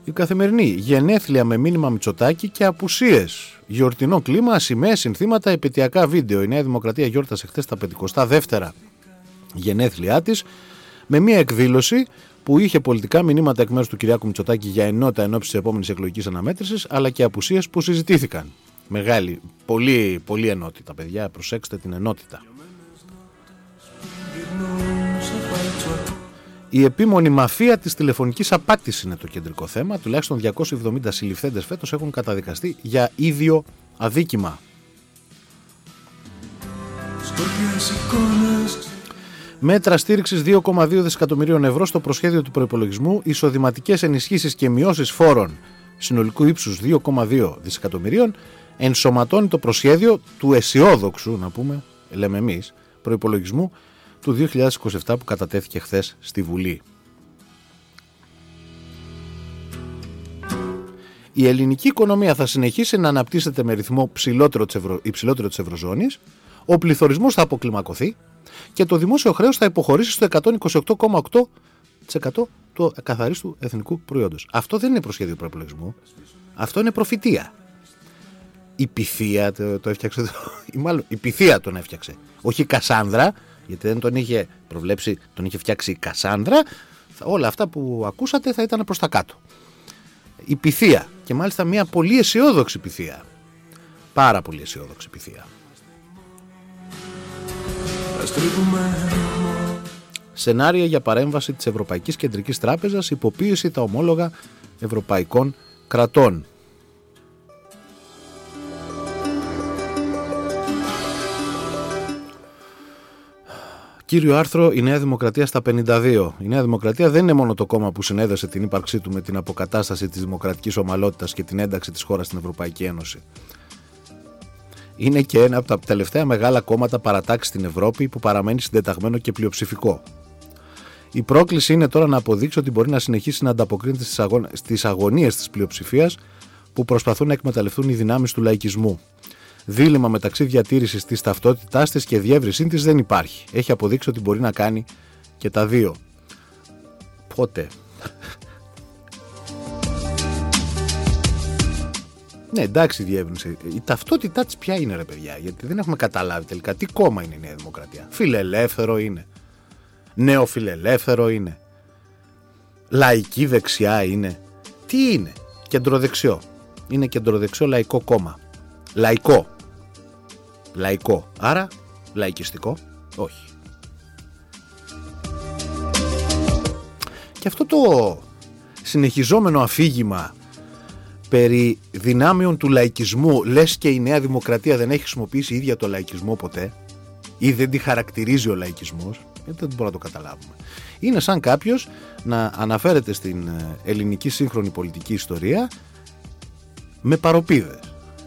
Η Καθημερινή. Γενέθλια με μήνυμα Μητσοτάκη και απουσίες. Γιορτινό κλίμα, σημαίες, συνθήματα, επαιτειακά βίντεο. Η Νέα Δημοκρατία γιόρτασε χθες τα 52 γενέθλιά της με μια εκδήλωση που είχε πολιτικά μηνύματα εκ μέρους του Κυριάκου Μητσοτάκη για ενότητα ενόψει της επόμενης εκλογικής αναμέτρησης, αλλά και απουσίες που συζητήθηκαν. Μεγάλη, πολύ, πολύ ενότητα, παιδιά. Προσέξτε την ενότητα. Η επίμονη μαφία της τηλεφωνικής απάτης είναι το κεντρικό θέμα. Τουλάχιστον 270 συλληφθέντες φέτος έχουν καταδικαστεί για ίδιο αδίκημα. Μέτρα στήριξης 2,2 δισεκατομμυρίων ευρώ στο προσχέδιο του προϋπολογισμού, εισοδηματικές ενισχύσεις και μειώσεις φόρων συνολικού ύψους 2,2 δισεκατομμυρίων ενσωματώνει το προσχέδιο του αισιόδοξου, να πούμε, λέμε εμείς, προϋπολογισμού του 2027 που κατατέθηκε χθες στη Βουλή. Η ελληνική οικονομία θα συνεχίσει να αναπτύσσεται με ρυθμό υψηλότερο της Ευρωζώνης, ο πληθωρισμός θα αποκλιμακωθεί και το δημόσιο χρέος θα υποχωρήσει στο 128,8% του καθαρίστου εθνικού προϊόντος. Αυτό δεν είναι προσχέδιο προϋπολογισμού, αυτό είναι προφητεία. Η Πυθία το έφτιαξε, ή μάλλον η Πυθία τον έφτιαξε, όχι η Κασάνδρα, γιατί δεν τον είχε προβλέψει, τον είχε φτιάξει η Κασάνδρα. Όλα αυτά που ακούσατε θα ήταν προς τα κάτω. Η Πυθία, και μάλιστα μια πολύ αισιόδοξη Πυθία, πάρα πολύ αισιόδοξη Πυθία. Σενάρια για παρέμβαση της Ευρωπαϊκής Κεντρικής Τράπεζας, υποποίηση τα ομόλογα ευρωπαϊκών κρατών. Κύριο άρθρο, η Νέα Δημοκρατία στα 52. Η Νέα Δημοκρατία δεν είναι μόνο το κόμμα που συνέδεσε την ύπαρξή του με την αποκατάσταση της δημοκρατικής ομαλότητας και την ένταξη της χώρας στην Ευρωπαϊκή Ένωση. Είναι και ένα από τα τελευταία μεγάλα κόμματα παρατάξει στην Ευρώπη που παραμένει συντεταγμένο και πλειοψηφικό. Η πρόκληση είναι τώρα να αποδείξει ότι μπορεί να συνεχίσει να ανταποκρίνεται στις αγωνίες της πλειοψηφίας που προσπαθούν να εκμεταλλευτούν οι δυνάμεις του λαϊκισμού. Δίλημμα μεταξύ διατήρησης της ταυτότητάς της και διεύρυνσής της δεν υπάρχει. Έχει αποδείξει ότι μπορεί να κάνει και τα δύο. Πότε? Ναι, εντάξει, διεύρυνση. Η ταυτότητά της ποια είναι, ρε παιδιά? Γιατί δεν έχουμε καταλάβει τελικά τι κόμμα είναι η Νέα Δημοκρατία. Φιλελεύθερο είναι? Νεοφιλελεύθερο είναι? Λαϊκή δεξιά είναι? Τι είναι? Κεντροδεξιό. Είναι κεντροδεξιό λαϊκό κόμμα. Λαϊκό. Άρα λαϊκιστικό? Όχι. Και αυτό το συνεχιζόμενο αφήγημα περί δυνάμεων του λαϊκισμού, λες και η Νέα Δημοκρατία δεν έχει χρησιμοποιήσει η ίδια το λαϊκισμό ποτέ ή δεν τη χαρακτηρίζει ο λαϊκισμός, δεν μπορούμε να το καταλάβουμε. Είναι σαν κάποιος να αναφέρεται στην ελληνική σύγχρονη πολιτική ιστορία με παροπίδες.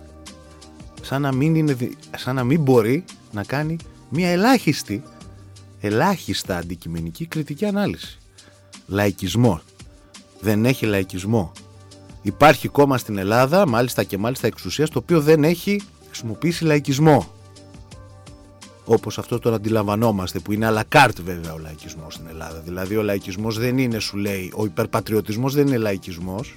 Σαν να μην μπορεί να κάνει μια ελάχιστα αντικειμενική κριτική ανάλυση. Λαϊκισμό. Δεν έχει λαϊκισμό. Υπάρχει κόμμα στην Ελλάδα, μάλιστα εξουσίας, το οποίο δεν έχει χρησιμοποιήσει λαϊκισμό. Όπως αυτό τον αντιλαμβανόμαστε, που είναι à la carte βέβαια ο λαϊκισμός στην Ελλάδα. Δηλαδή ο λαϊκισμός δεν είναι, σου λέει, ο υπερπατριωτισμός δεν είναι λαϊκισμός.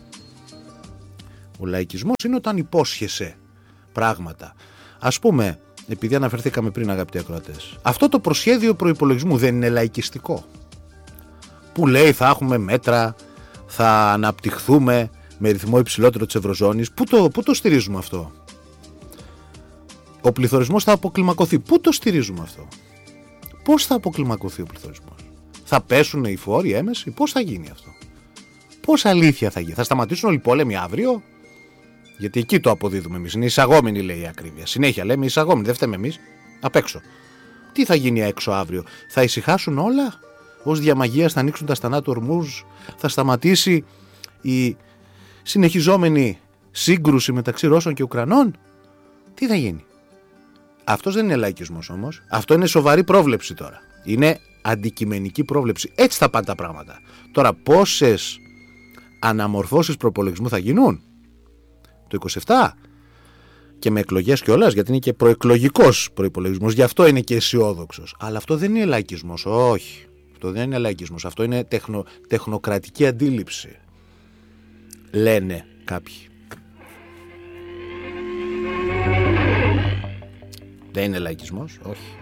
Ο λαϊκισμός είναι όταν υπόσχεσαι πράγματα. Ας πούμε, επειδή αναφερθήκαμε πριν, αγαπητοί ακροατές, αυτό το προσχέδιο προϋπολογισμού δεν είναι λαϊκιστικό? Που λέει θα έχουμε μέτρα, θα αναπτυχθούμε με ρυθμό υψηλότερο της Ευρωζώνης. Πού το στηρίζουμε αυτό? Ο πληθωρισμός θα αποκλιμακωθεί. Πού το στηρίζουμε αυτό? Πώς θα αποκλιμακωθεί ο πληθωρισμός? Θα πέσουν οι φόροι έμεση? Πώς θα γίνει αυτό? Πώς αλήθεια θα γίνει? Θα σταματήσουν όλοι οι πόλεμοι αύριο? Γιατί εκεί το αποδίδουμε εμείς. Είναι εισαγόμενη, λέει, η ακρίβεια. Συνέχεια λέμε εισαγόμενη, δεν φταίμε εμείς. Απ' έξω. Τι θα γίνει έξω αύριο? Θα ησυχάσουν όλα? Ως διαμαγείας θα ανοίξουν τα στενά του Ορμούζ? Θα σταματήσει η συνεχιζόμενη σύγκρουση μεταξύ Ρώσων και Ουκρανών? Τι θα γίνει? Αυτός δεν είναι λαϊκισμός όμως. Αυτό είναι σοβαρή πρόβλεψη τώρα. Είναι αντικειμενική πρόβλεψη. Έτσι θα πάνε τα πράγματα. Τώρα πόσες αναμορφώσεις προπολογισμού θα γίνουν? Το 27 και με εκλογές κιόλας, γιατί είναι και προεκλογικός προϋπολογισμός, γι' αυτό είναι και αισιόδοξος. Αλλά αυτό δεν είναι λαϊκισμός, όχι. Αυτό δεν είναι λαϊκισμός, αυτό είναι τεχνοκρατική αντίληψη. Λένε κάποιοι. Δεν είναι λαϊκισμός, όχι.